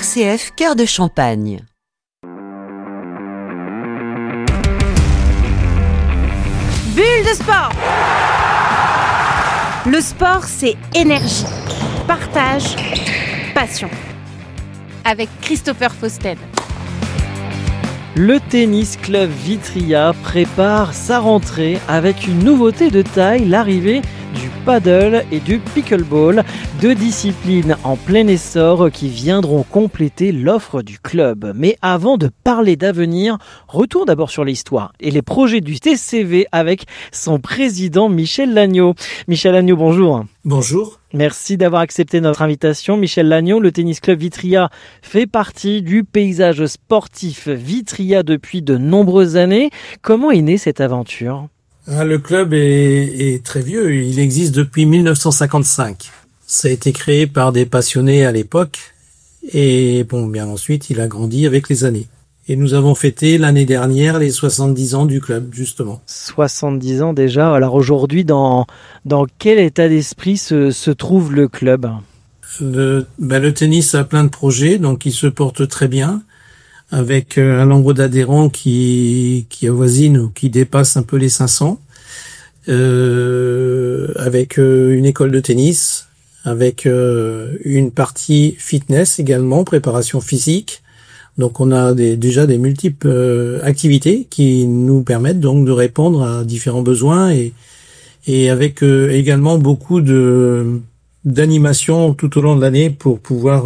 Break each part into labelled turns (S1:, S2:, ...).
S1: RCF Cœur de Champagne.
S2: Bulle de sport. Le sport, c'est énergie, partage, passion. Avec Christopher Fausten.
S3: Le tennis club Vitria prépare sa rentrée avec une nouveauté de taille, l'arrivée du paddle et du pickleball, deux disciplines en plein essor qui viendront compléter l'offre du club. Mais avant de parler d'avenir, retour d'abord sur l'histoire et les projets du TCV avec son président Michel Lagnaud. Michel Lagnaud, bonjour.
S4: Bonjour.
S3: Merci d'avoir accepté notre invitation. Michel Lagnaud, le tennis club Vitria fait partie du paysage sportif Vitria depuis de nombreuses années. Comment est née cette aventure ?
S4: Le club est très vieux, il existe depuis 1955. Ça a été créé par des passionnés à l'époque et bien ensuite il a grandi avec les années. Et nous avons fêté l'année dernière les 70 ans du club, justement.
S3: 70 ans déjà. Alors aujourd'hui, dans quel état d'esprit se trouve le club ?
S4: Le tennis a plein de projets, donc il se porte très bien, avec un nombre d'adhérents qui avoisine ou qui dépasse un peu les 500, avec une école de tennis, avec une partie fitness également, préparation physique. Donc on a déjà des multiples activités qui nous permettent donc de répondre à différents besoins et avec également beaucoup d'animation tout au long de l'année pour pouvoir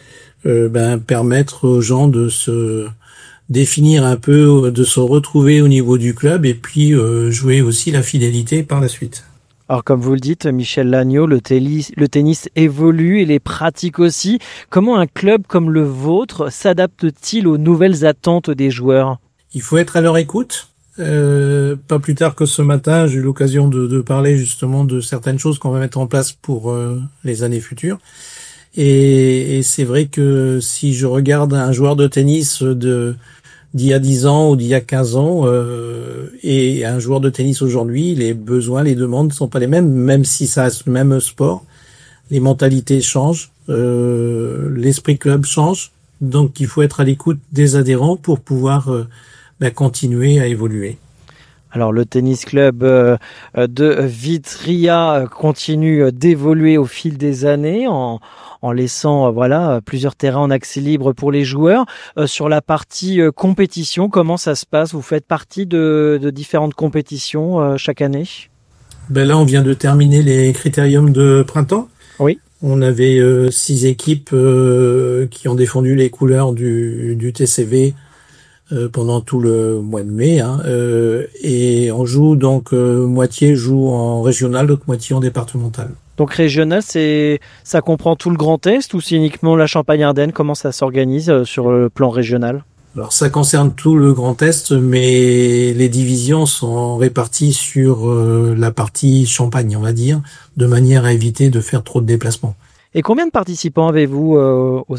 S4: permettre aux gens de se définir un peu, de se retrouver au niveau du club et puis jouer aussi la fidélité par la suite.
S3: Alors comme vous le dites, Michel Lagnaud, le tennis évolue et les pratiques aussi. Comment un club comme le vôtre s'adapte-t-il aux nouvelles attentes des joueurs ?
S4: Il faut être à leur écoute. Pas plus tard que ce matin, j'ai eu l'occasion de parler justement de certaines choses qu'on va mettre en place pour les années futures. Et c'est vrai que si je regarde un joueur de tennis d'il y a 10 ans ou d'il y a 15 ans et un joueur de tennis aujourd'hui, les besoins, les demandes ne sont pas les mêmes, même si ça reste le même sport. Les mentalités changent, l'esprit club change, donc il faut être à l'écoute des adhérents pour pouvoir continuer à évoluer.
S3: Alors le tennis club de Vitria continue d'évoluer au fil des années en laissant plusieurs terrains en accès libre pour les joueurs. Sur la partie compétition, comment ça se passe ? Vous faites partie de différentes compétitions chaque année ?
S4: Là, on vient de terminer les critériums de printemps.
S3: Oui. On
S4: avait 6 équipes qui ont défendu les couleurs du TCV pendant tout le mois de mai, et on joue donc moitié joue en régional, l'autre moitié en départemental.
S3: Donc régional, ça comprend tout le Grand Est ou c'est uniquement la Champagne-Ardenne ? Comment ça s'organise sur le plan régional ?
S4: Alors ça concerne tout le Grand Est, mais les divisions sont réparties sur la partie Champagne, on va dire, de manière à éviter de faire trop de déplacements.
S3: Et combien de participants avez-vous au